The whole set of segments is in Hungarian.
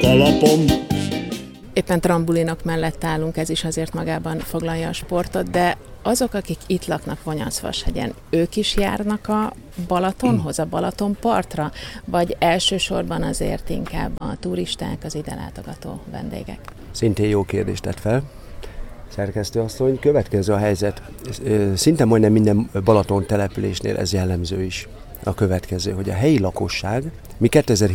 kalapom. Éppen trambulinok mellett állunk, ez is azért magában foglalja a sportot, de azok, akik itt laknak Vonyarszvashegyen, ők is járnak a Balatonhoz, a Balatonpartra, vagy elsősorban azért inkább a turisták, az ide látogató vendégek? Szintén jó kérdést tett fel, szerkesztőasszony. Következő a helyzet. Szinte majdnem minden Balaton településnél ez jellemző is. A következő, hogy a helyi lakosság, mi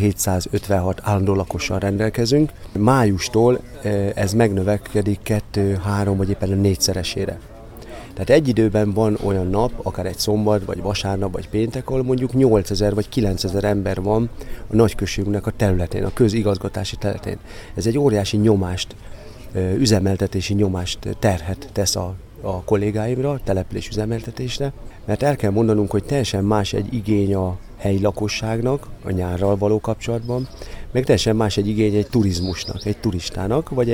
2756 állandó lakossal rendelkezünk, májustól ez megnövekedik 2, 3 vagy éppen a 4-szeresére. Tehát egy időben van olyan nap, akár egy szombat, vagy vasárnap, vagy péntek, ahol mondjuk 8000 vagy 9000 ember van a nagyközségünknek a területén, a közigazgatási területén. Ez egy óriási nyomást, üzemeltetési nyomást terhet tesz a kollégáimra, település üzemeltetésre, mert el kell mondanunk, hogy teljesen más egy igény a helyi lakosságnak, a nyárral való kapcsolatban, meg teljesen más egy igény egy turizmusnak, egy turistának, vagy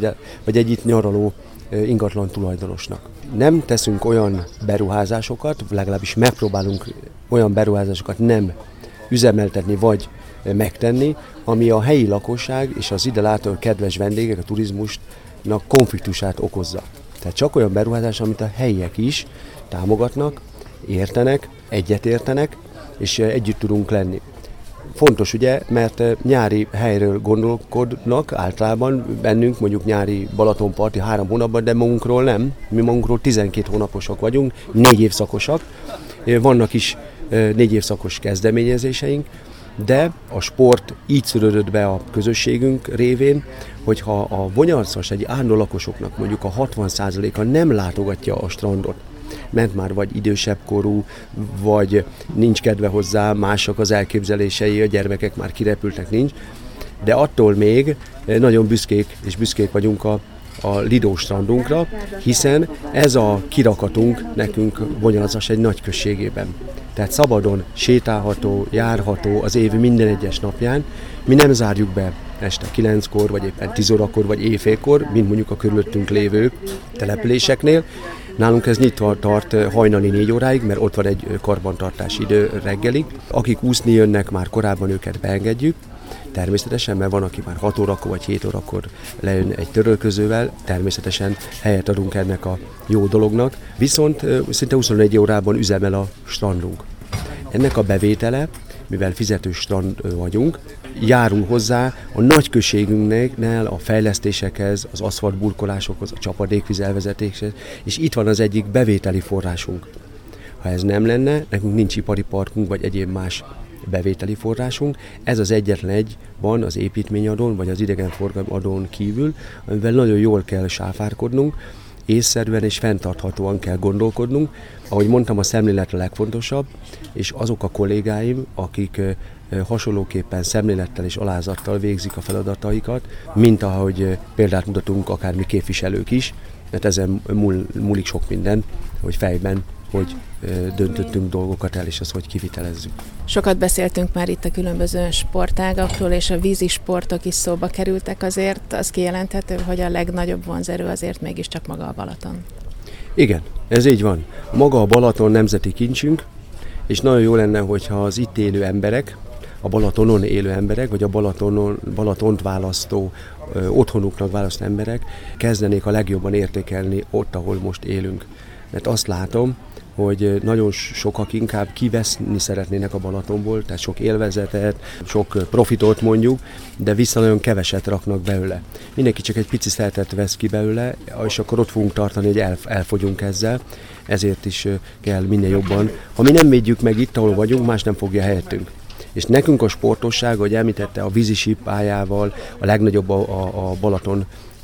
egy itt nyaraló ingatlan tulajdonosnak. Nem teszünk olyan beruházásokat, legalábbis megpróbálunk olyan beruházásokat nem üzemeltetni vagy megtenni, ami a helyi lakosság és az ide látogató kedves vendégek, a turizmusnak konfliktusát okozza. Tehát csak olyan beruházás, amit a helyiek is támogatnak, értenek, egyetértenek, és együtt tudunk lenni. Fontos ugye, mert nyári helyről gondolkodnak általában bennünk, mondjuk nyári Balatonparti 3 hónapban, de magunkról nem. Mi magunkról 12 hónaposok vagyunk, 4 évszakosak. Vannak is 4 évszakos kezdeményezéseink, de a sport így szülődött be a közösségünk révén, hogyha a Vonyarszvashegyi állandó lakosoknak mondjuk a 60%-a nem látogatja a strandot, mert már vagy idősebb korú, vagy nincs kedve hozzá, mások az elképzelései, a gyermekek már kirepültek, nincs, de attól még nagyon büszkék vagyunk a Lido strandunkra, hiszen ez a kirakatunk nekünk Vonyarszvashegy nagyközségében. Tehát szabadon sétálható, járható az év minden egyes napján. Mi nem zárjuk be este 9-kor, vagy éppen 10 órakor, vagy éjfélkor, mint mondjuk a körülöttünk lévő településeknél. Nálunk ez nyitva tart hajnali 4 óráig, mert ott van egy karbantartási idő reggelig. Akik úszni jönnek, már korábban őket beengedjük. Természetesen, mert van, aki már 6 órakor vagy 7 órakor lejön egy törölközővel, természetesen helyet adunk ennek a jó dolognak, viszont szinte 24 órában üzemel a strandunk. Ennek a bevétele, mivel fizetős strand vagyunk, járul hozzá a nagyközségünknél a fejlesztésekhez, az aszfaltburkolásokhoz, a csapadékvíz elvezetéshez, és itt van az egyik bevételi forrásunk. Ha ez nem lenne, nekünk nincs ipari parkunk, vagy egyéb más bevételi forrásunk. Ez az egyetlen egy van az építményadón, vagy az idegenforgalmi adón kívül, amivel nagyon jól kell sáfárkodnunk, észszerűen és fenntarthatóan kell gondolkodnunk. Ahogy mondtam, a szemlélet a legfontosabb, és azok a kollégáim, akik hasonlóképpen szemlélettel és alázattal végzik a feladataikat, mint ahogy példát mutatunk akár mi képviselők is, mert ezen múlik sok minden, hogy fejben hogy döntöttünk dolgokat el, és azt hogy kivitelezzük. Sokat beszéltünk már itt a különböző sportágakról, és a vízi sportok is szóba kerültek, azért az kijelenthető, hogy a legnagyobb vonzerő azért mégiscsak maga a Balaton. Igen, ez így van. Maga a Balaton nemzeti kincsünk, és nagyon jó lenne, hogyha az itt élő emberek, a Balatonon élő emberek, vagy a Balatont választó, otthonuknak választó emberek kezdenék a legjobban értékelni ott, ahol most élünk. Mert azt látom, hogy nagyon sokak inkább kiveszni szeretnének a Balatonból, tehát sok élvezetet, sok profitot mondjuk, de vissza nagyon keveset raknak belőle. Mindenki csak egy pici szeretet vesz ki belőle, és akkor ott fogunk tartani, hogy elfogyunk ezzel, ezért is kell minél jobban. Ha mi nem védjük meg itt, ahol vagyunk, más nem fogja helyettünk. És nekünk a sportosság, ahogy említette, a vízisípályával, a legnagyobb a Balaton,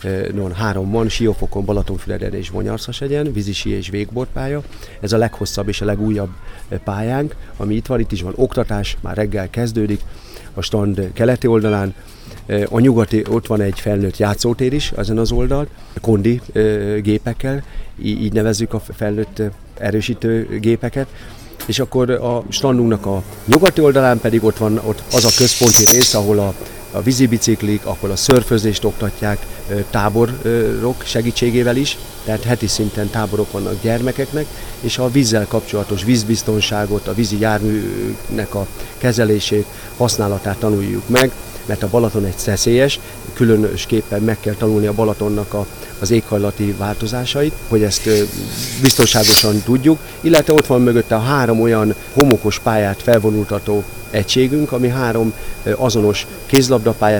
3 van, Siófokon, Balatonfüreden és Vonyarszvashegyen, vízisi és végbordpálya. Ez a leghosszabb és a legújabb pályánk, ami itt van. Itt is van oktatás, már reggel kezdődik, a strand keleti oldalán. A nyugati, ott van egy felnőtt játszótér is ezen az oldal, kondi gépekkel, így nevezzük a felnőtt erősítő gépeket. És akkor a strandunknak a nyugati oldalán pedig ott van az a központi rész, ahol a vízibiciklik, ahol a szörfözést oktatják táborok segítségével is, tehát heti szinten táborok vannak gyermekeknek, és a vízzel kapcsolatos vízbiztonságot, a vízi járműnek a kezelését, használatát tanuljuk meg. mert a Balaton egy szeszélyes, különösképpen meg kell tanulni a Balatonnak az éghajlati változásait, hogy ezt biztonságosan tudjuk, illetve ott van mögötte a 3 olyan homokos pályát felvonultató egységünk, ami 3 azonos kézlabdapályát